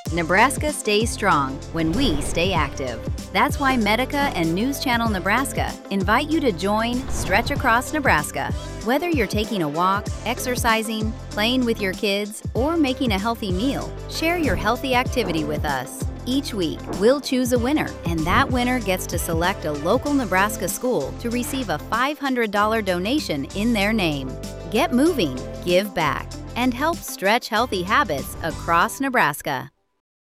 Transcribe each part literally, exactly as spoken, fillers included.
Nebraska stays strong when we stay active. That's why Medica and News Channel Nebraska invite you to join Stretch Across Nebraska. Whether you're taking a walk, exercising, playing with your kids, or making a healthy meal, share your healthy activity with us. Each week, we'll choose a winner, and that winner gets to select a local Nebraska school to receive a five hundred dollars donation in their name. Get moving, give back, and help stretch healthy habits across Nebraska.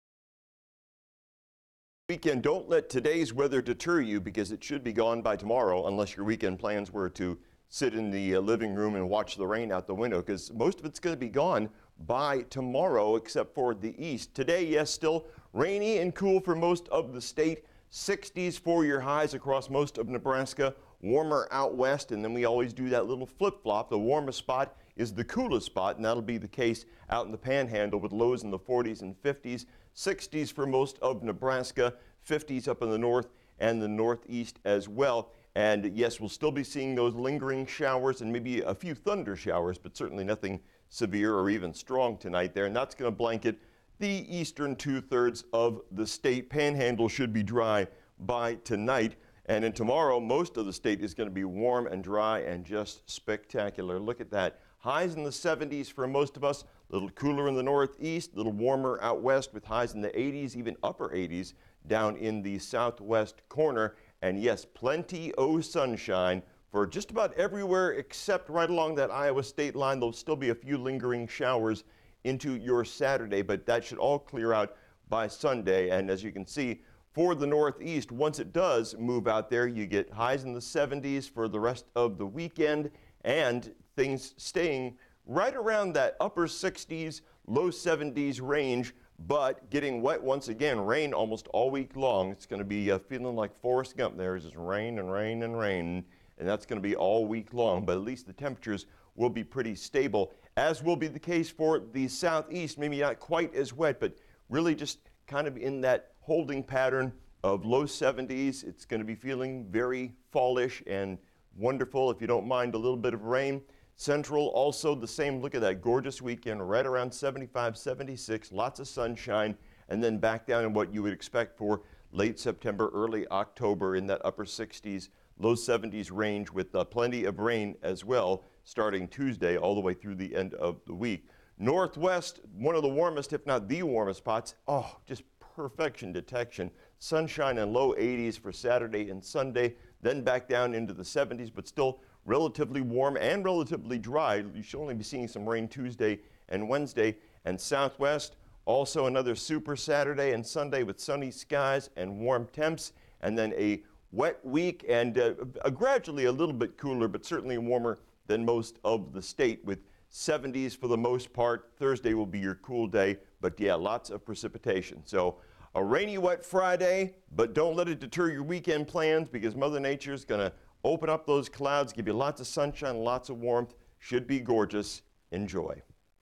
Weekend, don't let today's weather deter you, because it should be gone by tomorrow, unless your weekend plans were to sit in the uh, living room and watch the rain out the window, because most of it's going to be gone by tomorrow, except for the east. Today, yes, still rainy and cool for most of the state. sixties for your highs across most of Nebraska. Warmer out west, and then we always do that little flip-flop. The warmest spot is the coolest spot, and that'll be the case out in the Panhandle with lows in the forties and fifties. sixties for most of Nebraska, fifties up in the north and the northeast as well. And yes, we'll still be seeing those lingering showers and maybe a few thunder showers, but certainly nothing severe or even strong tonight there. And that's going to blanket the eastern two-thirds of the state. Panhandle should be dry by tonight. And then tomorrow, most of the state is going to be warm and dry and just spectacular. Look at that. Highs in the seventies for most of us, a little cooler in the northeast, a little warmer out west with highs in the eighties, even upper eighties down in the southwest corner. And yes, plenty of sunshine for just about everywhere except right along that Iowa state line. There'll still be a few lingering showers into your Saturday, but that should all clear out by Sunday. And as you can see, for the northeast, once it does move out there, you get highs in the seventies for the rest of the weekend, and things staying right around that upper sixties, low seventies range, but getting wet once again. Rain almost all week long. It's going to be uh, feeling like Forrest Gump. There's just rain and rain and rain, and that's going to be all week long, but at least the temperatures will be pretty stable, as will be the case for the southeast. Maybe not quite as wet, but really just kind of in that holding pattern of low seventies. It's going to be feeling very fallish and wonderful if you don't mind a little bit of rain. Central also the same. Look at that gorgeous weekend, right around seventy-five, seventy-six, lots of sunshine, and then back down in what you would expect for late September, early October in that upper sixties, low seventies range with uh, plenty of rain as well starting Tuesday all the way through the end of the week. Northwest, one of the warmest, if not the warmest spots. Oh, just perfection detection. Sunshine and low eighties for Saturday and Sunday, then back down into the seventies, but still relatively warm and relatively dry. You should only be seeing some rain Tuesday and Wednesday. And Southwest, also another super Saturday and Sunday with sunny skies and warm temps, and then a wet week and uh, a gradually a little bit cooler, but certainly warmer than most of the state with seventies for the most part. Thursday will be your cool day, but yeah, lots of precipitation. So a rainy, wet Friday, but don't let it deter your weekend plans, because Mother Nature is going to open up those clouds, give you lots of sunshine, lots of warmth. Should be gorgeous. Enjoy.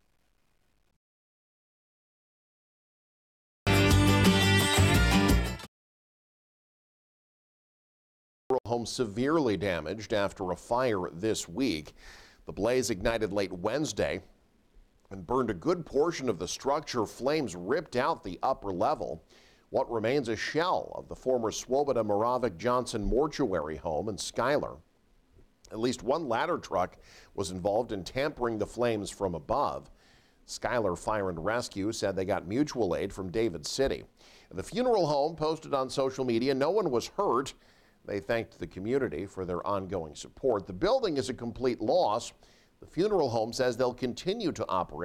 Home severely damaged after a fire this week. The blaze ignited late Wednesday and burned a good portion of the structure. Flames ripped out the upper level. What remains a shell of the former Swoboda Moravec Johnson mortuary home in Schuyler. At least one ladder truck was involved in tampering the flames from above. Schuyler Fire and Rescue said they got mutual aid from David City. The funeral home posted on social media no one was hurt. They thanked the community for their ongoing support. The building is a complete loss. The funeral home says they'll continue to operate